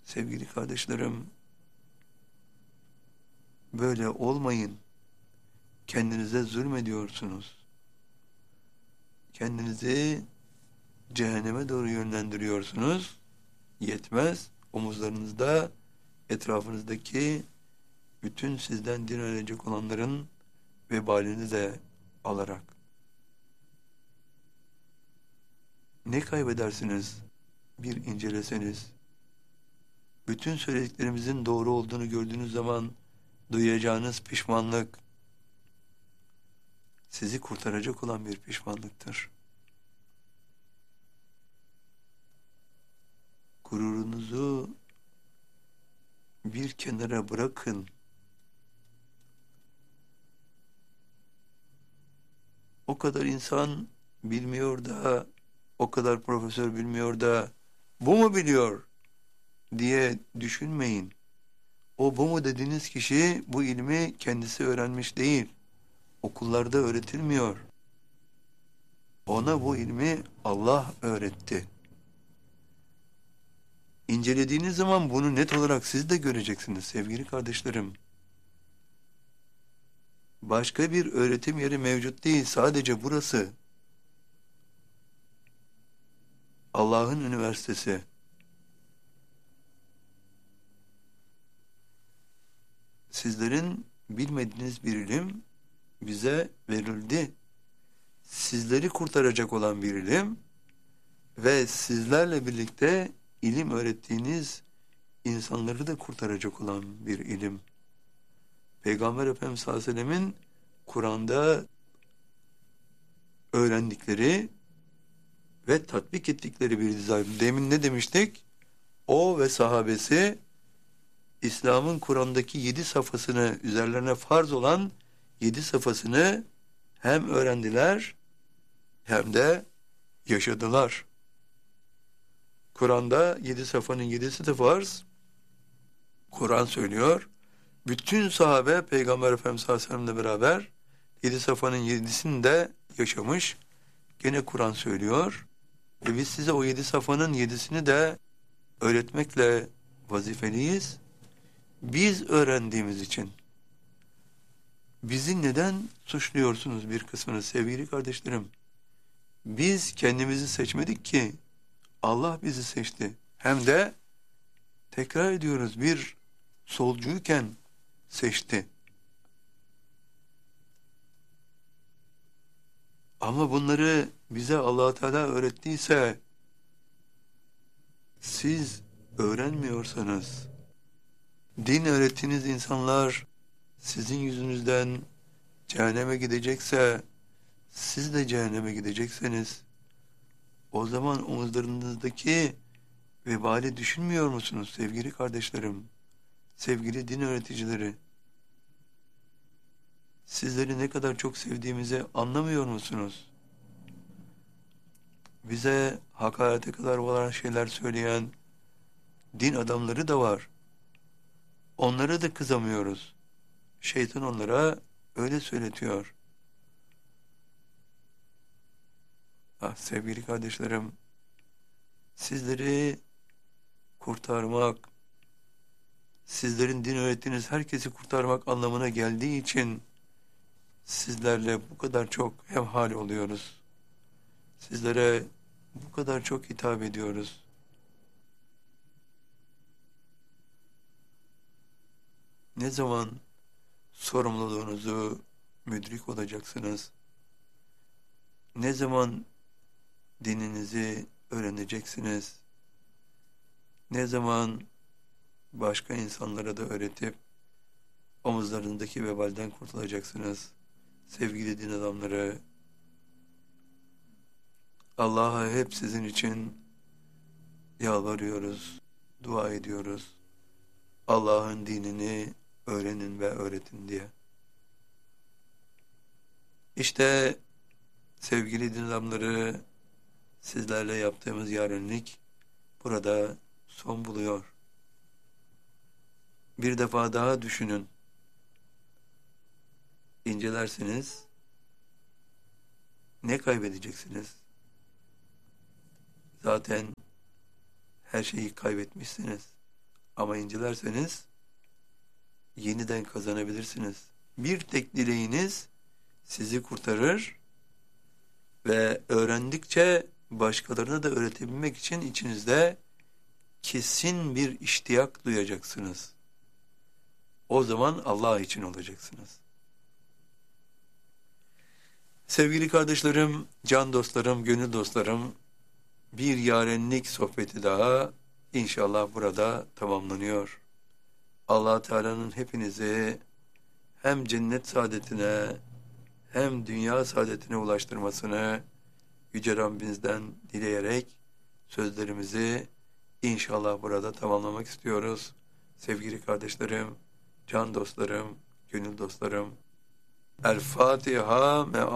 Sevgili kardeşlerim, böyle olmayın. Kendinize zulmediyorsunuz. Kendinizi cehenneme doğru yönlendiriyorsunuz. Yetmez, omuzlarınızda etrafınızdaki bütün sizden din öğrenecek olanların vebalini de alarak. Ne kaybedersiniz bir inceleseniz? Bütün söylediklerimizin doğru olduğunu gördüğünüz zaman duyacağınız pişmanlık sizi kurtaracak olan bir pişmanlıktır. Gururunuzu bir kenara bırakın. O kadar insan bilmiyor da, o kadar profesör bilmiyor da, bu mu biliyor diye düşünmeyin. O bu mu dediğiniz kişi bu ilmi kendisi öğrenmiş değil. Okullarda öğretilmiyor. Ona bu ilmi Allah öğretti. İncelediğiniz zaman bunu net olarak siz de göreceksiniz sevgili kardeşlerim. Başka bir öğretim yeri mevcut değil, sadece burası. Allah'ın üniversitesi. Sizlerin bilmediğiniz bir ilim bize verildi. Sizleri kurtaracak olan bir ilim ve sizlerle birlikte ilim öğrettiğiniz insanları da kurtaracak olan bir ilim. Peygamber Efendimiz sallallahu aleyhi ve sellemin Kur'an'da öğrendikleri ve tatbik ettikleri bir dizayn. Demin ne demiştik? O ve sahabesi İslam'ın Kur'an'daki 7 safhasını, üzerlerine farz olan 7 safhasını hem öğrendiler hem de yaşadılar. Kur'an'da 7 safhanın 7'si de farz. Kur'an söylüyor. Bütün sahabe Peygamber Efendimiz sallallahu aleyhi ve sellem'le beraber 7 safhanın 7'sini de yaşamış. Gene Kur'an söylüyor. Ve biz size o 7 safhanın 7'sini de öğretmekle vazifeliyiz. Biz öğrendiğimiz için. Bizi neden suçluyorsunuz bir kısmını sevgili kardeşlerim? Biz kendimizi seçmedik ki, Allah bizi seçti. Hem de tekrar ediyoruz, bir solcuyken seçti. Ama bunları bize Allah Teala öğrettiyse, siz öğrenmiyorsanız, din öğrettiğiniz insanlar sizin yüzünüzden cehenneme gidecekse, siz de cehenneme gidecekseniz, o zaman omuzlarınızdaki vebali düşünmüyor musunuz sevgili kardeşlerim, sevgili din öğreticileri? Sizleri ne kadar çok sevdiğimizi anlamıyor musunuz? Bize hakarete kadar olan şeyler söyleyen din adamları da var. Onlara da kızamıyoruz. Şeytan onlara öyle söyletiyor. Ah sevgili kardeşlerim, sizleri kurtarmak, sizlerin din öğrettiğiniz herkesi kurtarmak anlamına geldiği için sizlerle bu kadar çok hemhal oluyoruz. Sizlere bu kadar çok hitap ediyoruz. Ne zaman sorumluluğunuzu müdrik olacaksınız? Ne zaman dininizi öğreneceksiniz? Ne zaman başka insanlara da öğretip omuzlarındaki vebalden kurtulacaksınız? Sevgili din adamları, Allah'a hep sizin için yalvarıyoruz, dua ediyoruz. Allah'ın dinini öğrenin ve öğretin diye. İşte sevgili din adamları, sizlerle yaptığımız yarenlik burada son buluyor. Bir defa daha düşünün. İncelersiniz. Ne kaybedeceksiniz? Zaten her şeyi kaybetmişsiniz. Ama incilerseniz yeniden kazanabilirsiniz. Bir tek dileğiniz sizi kurtarır ve öğrendikçe başkalarına da öğretebilmek için içinizde kesin bir iştiyak duyacaksınız. O zaman Allah için olacaksınız. Sevgili kardeşlerim, can dostlarım, gönül dostlarım, bir yarenlik sohbeti daha inşallah burada tamamlanıyor. Allah Teala'nın hepinizi hem cennet saadetine hem dünya saadetine ulaştırmasını Yüce Rabbimizden dileyerek sözlerimizi inşallah burada tamamlamak istiyoruz. Sevgili kardeşlerim, can dostlarım, gönül dostlarım, El Fatiha.